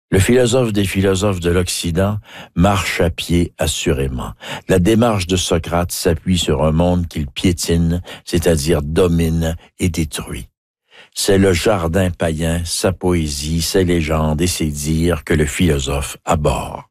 Le philosophe des philosophes de l'Occident marche à pied assurément. La démarche de Socrate s'appuie sur un monde qu'il piétine, c'est-à-dire domine et détruit. C'est le jardin païen, sa poésie, ses légendes et ses dires que le philosophe abhorre.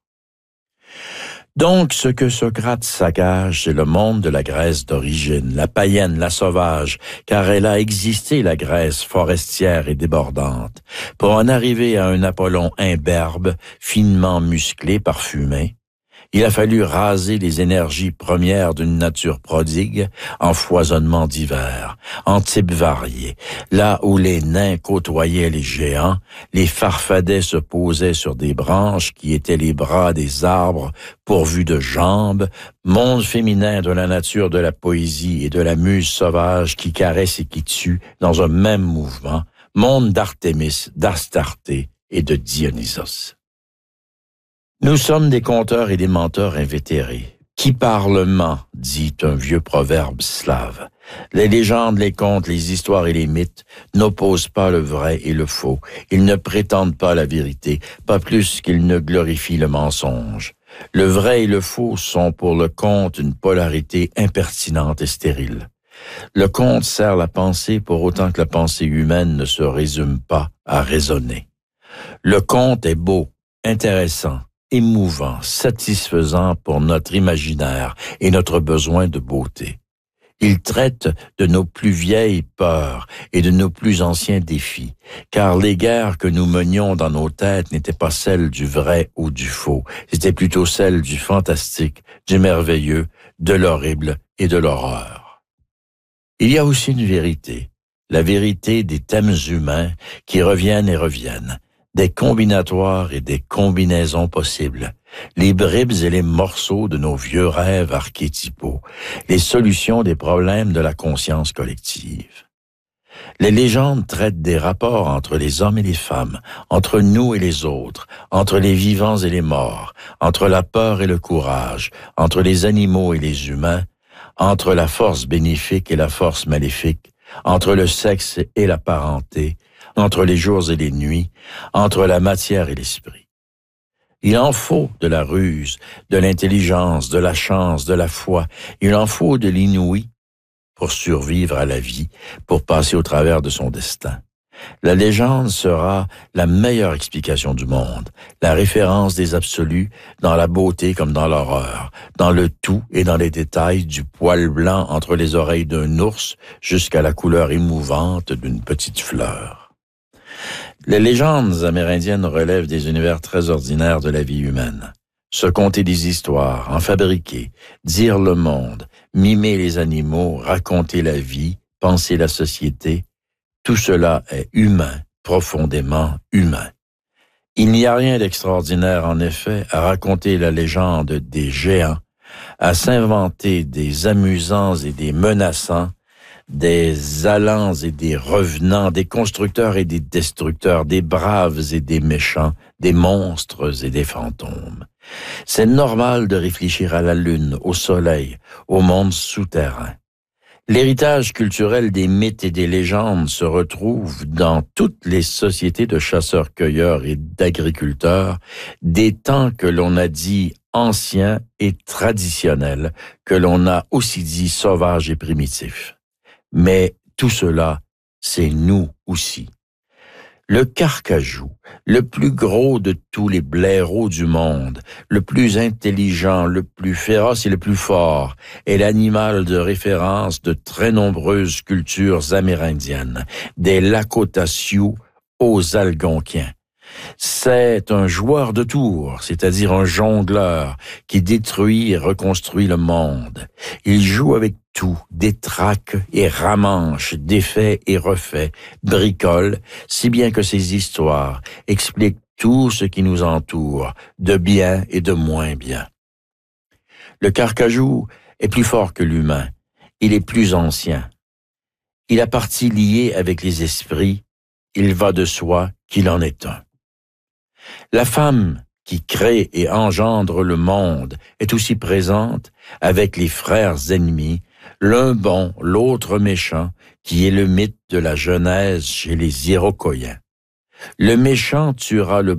Donc, ce que Socrate saccage, c'est le monde de la Grèce d'origine, la païenne, la sauvage, car elle a existé, la Grèce forestière et débordante, pour en arriver à un Apollon imberbe, finement musclé, parfumé. Il a fallu raser les énergies premières d'une nature prodigue en foisonnement divers, en types variés. Là où les nains côtoyaient les géants, les farfadets se posaient sur des branches qui étaient les bras des arbres pourvus de jambes, monde féminin de la nature de la poésie et de la muse sauvage qui caresse et qui tue dans un même mouvement, monde d'Artémis, d'Astarté et de Dionysos. Nous sommes des conteurs et des menteurs invétérés. Qui parle ment, dit un vieux proverbe slave. Les légendes, les contes, les histoires et les mythes n'opposent pas le vrai et le faux. Ils ne prétendent pas la vérité, pas plus qu'ils ne glorifient le mensonge. Le vrai et le faux sont pour le conte une polarité impertinente et stérile. Le conte sert la pensée pour autant que la pensée humaine ne se résume pas à raisonner. Le conte est beau, intéressant, émouvant, satisfaisant pour notre imaginaire et notre besoin de beauté. Il traite de nos plus vieilles peurs et de nos plus anciens défis, car les guerres que nous menions dans nos têtes n'étaient pas celles du vrai ou du faux, c'était plutôt celles du fantastique, du merveilleux, de l'horrible et de l'horreur. Il y a aussi une vérité, la vérité des thèmes humains qui reviennent et reviennent, des combinatoires et des combinaisons possibles, les bribes et les morceaux de nos vieux rêves archétypaux, les solutions des problèmes de la conscience collective. Les légendes traitent des rapports entre les hommes et les femmes, entre nous et les autres, entre les vivants et les morts, entre la peur et le courage, entre les animaux et les humains, entre la force bénéfique et la force maléfique, entre le sexe et la parenté, entre les jours et les nuits, entre la matière et l'esprit. Il en faut de la ruse, de l'intelligence, de la chance, de la foi. Il en faut de l'inouï pour survivre à la vie, pour passer au travers de son destin. La légende sera la meilleure explication du monde, la référence des absolus dans la beauté comme dans l'horreur, dans le tout et dans les détails du poil blanc entre les oreilles d'un ours jusqu'à la couleur émouvante d'une petite fleur. Les légendes amérindiennes relèvent des univers très ordinaires de la vie humaine. Se conter des histoires, en fabriquer, dire le monde, mimer les animaux, raconter la vie, penser la société, tout cela est humain, profondément humain. Il n'y a rien d'extraordinaire, en effet, à raconter la légende des géants, à s'inventer des amusants et des menaçants, des allants et des revenants, des constructeurs et des destructeurs, des braves et des méchants, des monstres et des fantômes. C'est normal de réfléchir à la lune, au soleil, au monde souterrain. L'héritage culturel des mythes et des légendes se retrouve dans toutes les sociétés de chasseurs-cueilleurs et d'agriculteurs, des temps que l'on a dit anciens et traditionnels, que l'on a aussi dit sauvages et primitifs. Mais tout cela, c'est nous aussi. Le carcajou, le plus gros de tous les blaireaux du monde, le plus intelligent, le plus féroce et le plus fort, est l'animal de référence de très nombreuses cultures amérindiennes, des Lakota Sioux aux Algonquiens. C'est un joueur de tours, c'est-à-dire un jongleur qui détruit et reconstruit le monde. Il joue avec tout, détraque et ramanche, défait et refait, bricole, si bien que ses histoires expliquent tout ce qui nous entoure, de bien et de moins bien. Le carcajou est plus fort que l'humain, il est plus ancien. Il a partie liée avec les esprits, il va de soi qu'il en est un. La femme qui crée et engendre le monde est aussi présente avec les frères ennemis, l'un bon, l'autre méchant, qui est le mythe de la Genèse chez les Iroquoiens. Le méchant tuera le